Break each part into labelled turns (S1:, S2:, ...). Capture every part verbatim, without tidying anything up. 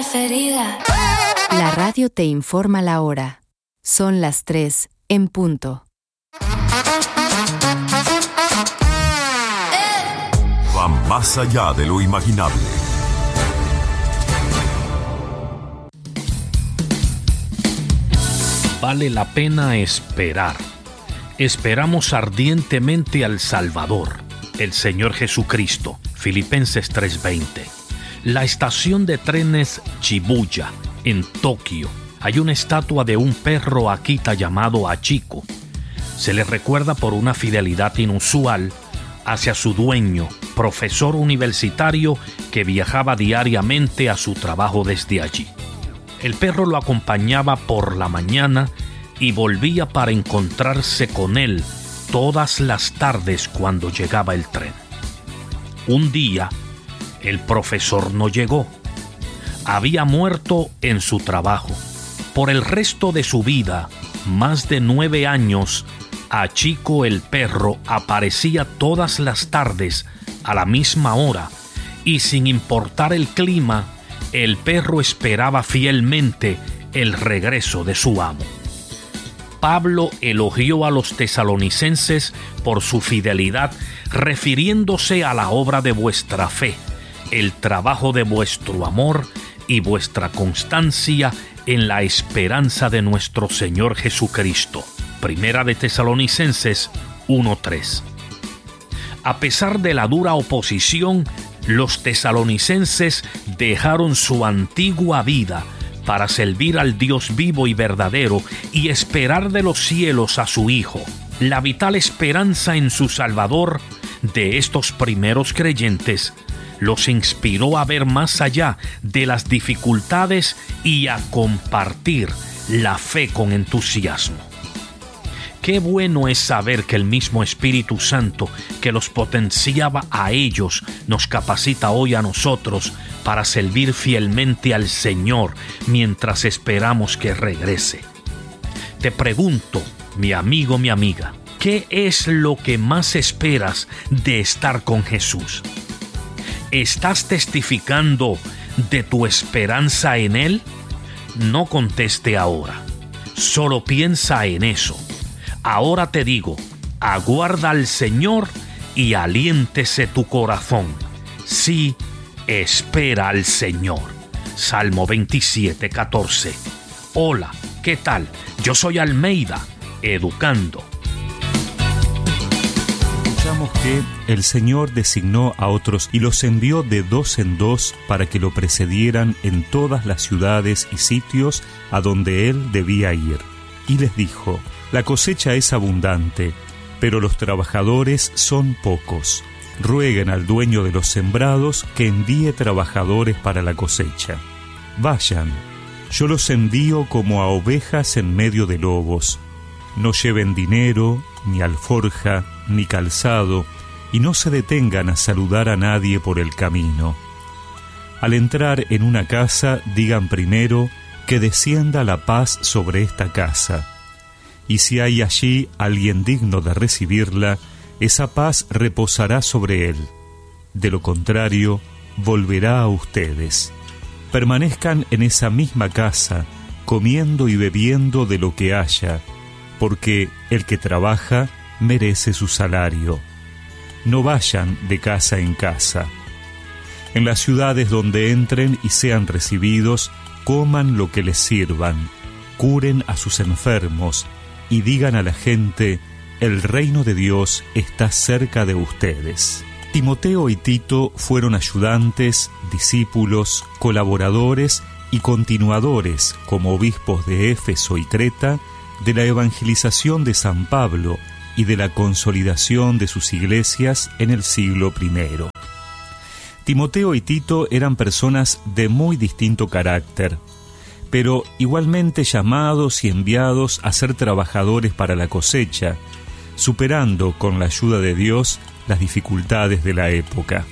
S1: preferida.
S2: La radio te informa la hora. Son las tres, en punto.
S3: Va más allá de lo imaginable.
S4: Vale la pena esperar. Esperamos ardientemente al Salvador, el Señor Jesucristo. Filipenses tres veinte. La estación de trenes Shibuya, en Tokio, hay una estatua de un perro Akita llamado Hachiko. Se le recuerda por una fidelidad inusual hacia su dueño, profesor universitario que viajaba diariamente a su trabajo desde allí. El perro lo acompañaba por la mañana y volvía para encontrarse con él todas las tardes cuando llegaba el tren. Un día, el profesor no llegó. Había muerto en su trabajo. Por el resto de su vida, más de nueve años, Hachiko el perro aparecía todas las tardes a la misma hora y sin importar el clima, el perro esperaba fielmente el regreso de su amo. Pablo elogió a los tesalonicenses por su fidelidad, refiriéndose a la obra de vuestra fe, el trabajo de vuestro amor y vuestra constancia en la esperanza de nuestro Señor Jesucristo. Primera de Tesalonicenses uno tres. A pesar de la dura oposición, los tesalonicenses dejaron su antigua vida para servir al Dios vivo y verdadero y esperar de los cielos a su Hijo. La vital esperanza en su Salvador de estos primeros creyentes los inspiró a ver más allá de las dificultades y a compartir la fe con entusiasmo. Qué bueno es saber que el mismo Espíritu Santo que los potenciaba a ellos nos capacita hoy a nosotros para servir fielmente al Señor mientras esperamos que regrese. Te pregunto, mi amigo, mi amiga, ¿qué es lo que más esperas de estar con Jesús? ¿Estás testificando de tu esperanza en Él? No conteste ahora, solo piensa en eso. Ahora te digo, aguarda al Señor y aliéntese tu corazón. Sí, espera al Señor. Salmo veintisiete catorce. Hola, ¿qué tal? Yo soy Almeida, educando.
S5: Escuchamos que el Señor designó a otros y los envió de dos en dos para que lo precedieran en todas las ciudades y sitios a donde Él debía ir. Y les dijo: la cosecha es abundante, pero los trabajadores son pocos. Rueguen al dueño de los sembrados que envíe trabajadores para la cosecha. Vayan, yo los envío como a ovejas en medio de lobos. No lleven dinero, ni alforja, ni calzado, y no se detengan a saludar a nadie por el camino. Al entrar en una casa, digan primero que descienda la paz sobre esta casa. Y si hay allí alguien digno de recibirla, esa paz reposará sobre él. De lo contrario, volverá a ustedes. Permanezcan en esa misma casa, comiendo y bebiendo de lo que haya, porque el que trabaja merece su salario. No vayan de casa en casa. En las ciudades donde entren y sean recibidos, coman lo que les sirvan, curen a sus enfermos, y digan a la gente: el reino de Dios está cerca de ustedes. Timoteo y Tito fueron ayudantes, discípulos, colaboradores y continuadores como obispos de Éfeso y Creta de la evangelización de San Pablo y de la consolidación de sus iglesias en el siglo primero. Timoteo y Tito eran personas de muy distinto carácter, pero igualmente llamados y enviados a ser trabajadores para la cosecha, superando con la ayuda de Dios las dificultades de la época.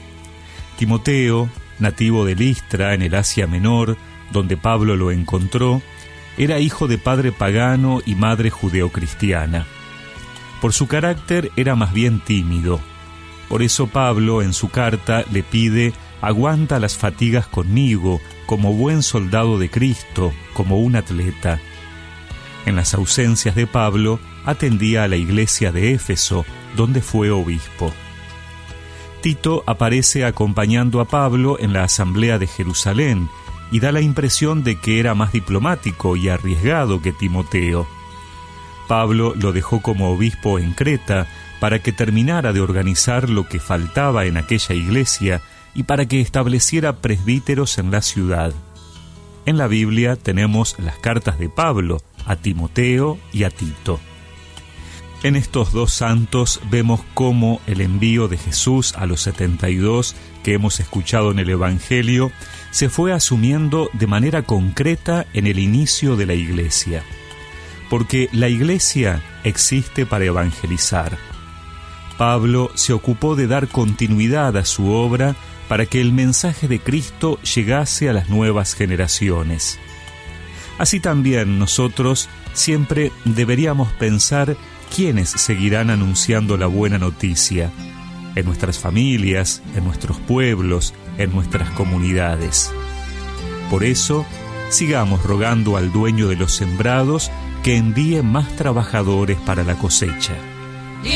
S5: Timoteo, nativo de Listra en el Asia Menor, donde Pablo lo encontró, era hijo de padre pagano y madre judeocristiana. Por su carácter era más bien tímido. Por eso Pablo en su carta le pide aguanta las fatigas conmigo, como buen soldado de Cristo, como un atleta. En las ausencias de Pablo, atendía a la iglesia de Éfeso, donde fue obispo. Tito aparece acompañando a Pablo en la asamblea de Jerusalén y da la impresión de que era más diplomático y arriesgado que Timoteo. Pablo lo dejó como obispo en Creta para que terminara de organizar lo que faltaba en aquella iglesia y para que estableciera presbíteros en la ciudad. En la Biblia tenemos las cartas de Pablo a Timoteo y a Tito. En estos dos santos vemos cómo el envío de Jesús a los setenta y dos que hemos escuchado en el Evangelio se fue asumiendo de manera concreta en el inicio de la iglesia. Porque la iglesia existe para evangelizar. Pablo se ocupó de dar continuidad a su obra para que el mensaje de Cristo llegase a las nuevas generaciones. Así también nosotros siempre deberíamos pensar quiénes seguirán anunciando la buena noticia, en nuestras familias, en nuestros pueblos, en nuestras comunidades. Por eso, sigamos rogando al dueño de los sembrados que envíe más trabajadores para la cosecha.